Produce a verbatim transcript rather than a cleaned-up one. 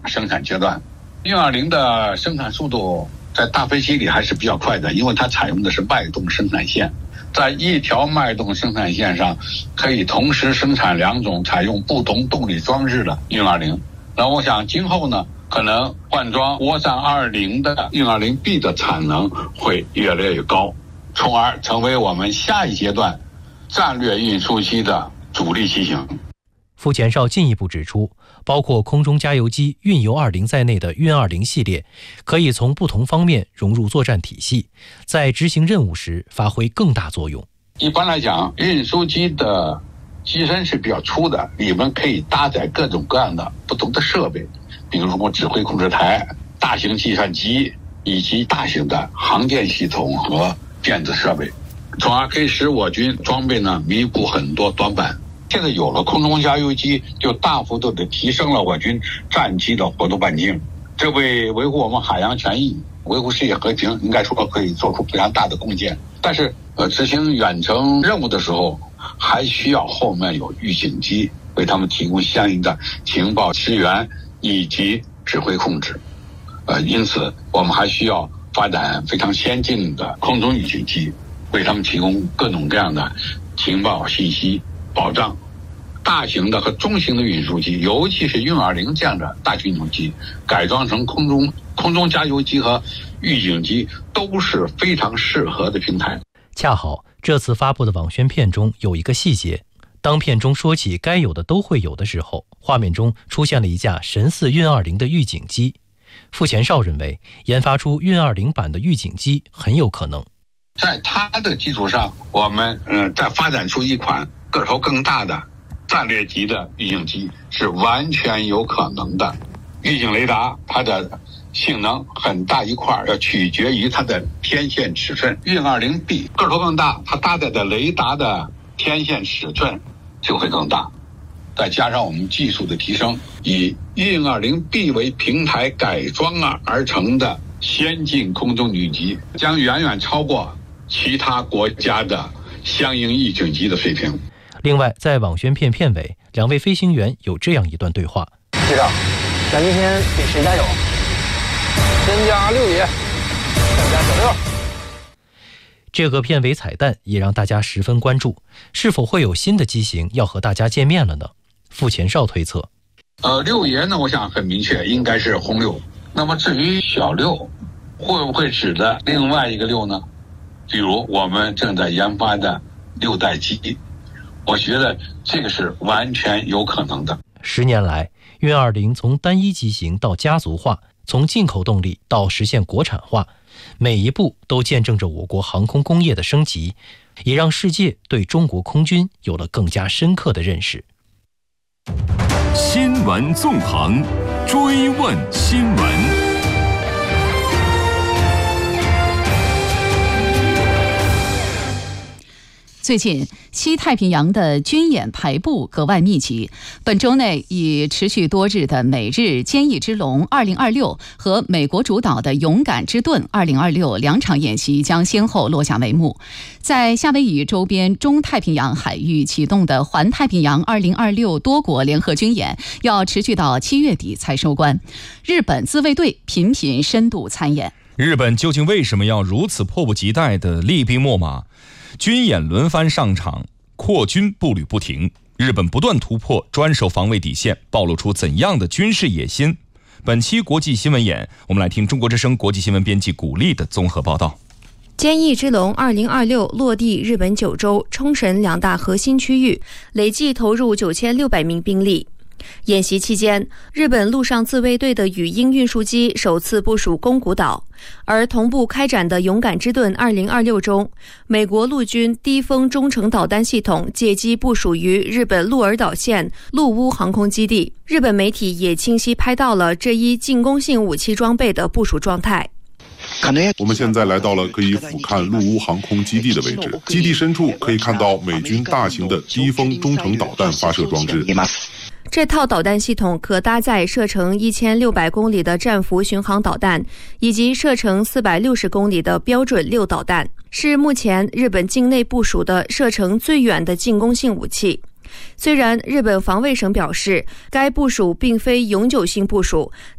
生产阶段。运二零的生产速度在大飞机里还是比较快的，因为它采用的是脉动生产线，在一条脉动生产线上可以同时生产两种采用不同动力装置的运二零。那我想今后呢，可能换装涡扇二零的运二零 B 的产能会越来越高，从而成为我们下一阶段战略运输机的主力机型。 傅前绍进一步指出，包括空中加油机运油二零在内的运二零系列，可以从不同方面融入作战体系，在执行任务时发挥更大作用。 一般来讲，运输机的机身是比较粗的，里面可以搭载各种各样的不同的设备，比如说指挥控制台、大型计算机以及大型的航电系统和电子设备，从而可以使我军装备呢弥补很多短板。现在有了空中加油机，就大幅度的提升了我军战机的活动半径，这为维护我们海洋权益、维护世界和平，应该说可以做出非常大的贡献。但是，呃，执行远程任务的时候，还需要后面有预警机为他们提供相应的情报支援以及指挥控制。呃，因此我们还需要发展非常先进的空中预警机，为他们提供各种各样的情报信息保障。大型的和中型的运输机，尤其是运二零这样的大型运输机，改装成空中空中加油机和预警机都是非常适合的平台。 恰好这次发布的网宣片中有一个细节，当片中说起该有的都会有的时候，画面中出现了一架神似运二零的预警机。傅前绍认为，研发出运二零版的预警机很有可能。 在它的基础上，我们呃再发展出一款个头更大的战略级的预警机是完全有可能的。预警雷达它的性能很大一块要取决于它的天线尺寸，运二零 B 个头更大，它搭载的雷达的天线尺寸就会更大。再加上我们技术的提升，以运二零 B 为平台改装而成的先进空中预警机，将远远超过其他国家的相应预警机的水平。 另外，在网宣片片尾，两位飞行员有这样一段对话： 局长，咱今天给谁加油？先加六爷，再加小六。 这个片尾彩蛋也让大家十分关注，是否会有新的机型要和大家见面了呢？傅前绍推测， 呃，六爷呢，我想很明确，应该是轰六。那么至于小六，会不会指的另外一个六呢？比如我们正在研发的六代机，我觉得这个是完全有可能的。 十年来，运二零从单一机型到家族化，从进口动力到实现国产化，每一步都见证着我国航空工业的升级，也让世界对中国空军有了更加深刻的认识。 新闻纵横，追问新闻。 最近，西太平洋的军演排布格外密集。本周内，以持续多日的美日坚毅之龙二零二六和美国主导的勇敢之盾二零二六两场演习将先后落下帷幕。在夏威夷周边中太平洋海域启动的环太平洋二零二六多国联合军演要持续到七月底才收官。日本自卫队频频深度参演。 日本究竟为什么要如此迫不及待地厉兵秣马？军演轮番上场，扩军步履不停，日本不断突破专守防卫底线，暴露出怎样的军事野心？本期国际新闻眼，我们来听中国之声国际新闻编辑古丽的综合报道。 坚毅之龙二零二六落地日本九州、冲绳两大核心区域，累计投入九千六百名兵力。演习期间，日本陆上自卫队的语音运输机首次部署宫古岛，而同步开展的勇敢之盾二零二六中，美国陆军低风中程导弹系统借机部署于日本鹿儿岛县陆屋航空基地。日本媒体也清晰拍到了这一进攻性武器装备的部署状态。 我们现在来到了可以俯瞰陆屋航空基地的位置，基地深处可以看到美军大型的低风中程导弹发射装置。 这套导弹系统可搭载射程一千六百公里的战斧巡航导弹，以及射程四百六十公里的标准六导弹，是目前日本境内部署的射程最远的进攻性武器。虽然日本防卫省表示，该部署并非永久性部署，